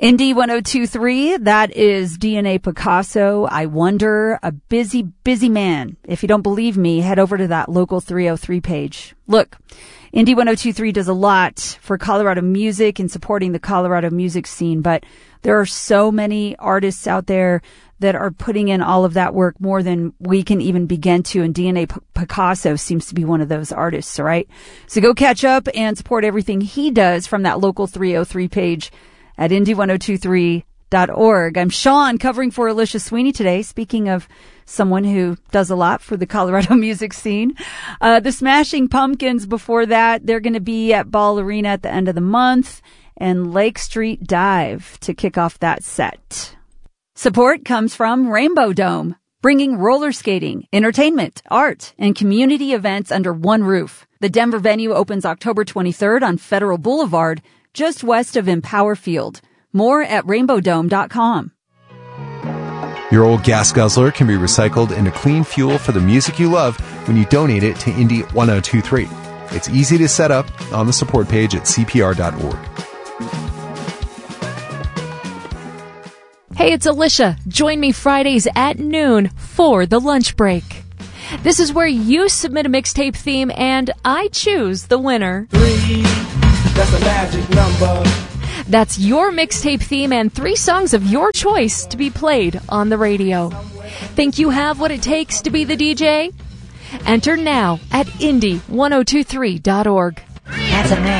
Indie 1023, that is DNA Picasso. I Wonder, a busy, busy man. If you don't believe me, head over to that Local 303 page. Look, Indie 1023 does a lot for Colorado music and supporting the Colorado music scene, but there are so many artists out there that are putting in all of that work more than we can even begin to, and DNA Picasso seems to be one of those artists, all right? So go catch up and support everything he does from that Local 303 page at indie1023.org. I'm Sean, covering for Alicia Sweeney today. Speaking of someone who does a lot for the Colorado music scene. The Smashing Pumpkins before that, they're going to be at Ball Arena at the end of the month, and Lake Street Dive to kick off that set. Support comes from Rainbow Dome, bringing roller skating, entertainment, art, and community events under one roof. The Denver venue opens October 23rd on Federal Boulevard, just west of Empower Field. More at rainbowdome.com. Your old gas guzzler can be recycled into clean fuel for the music you love when you donate it to Indie 1023. It's easy to set up on the support page at cpr.org. Hey, it's Alicia. Join me Fridays at noon for the lunch break. This is where you submit a mixtape theme and I choose the winner. 3, that's a magic number. That's your mixtape theme and 3 songs of your choice to be played on the radio. Think you have what it takes to be the DJ? Enter now at indie1023.org. That's a man.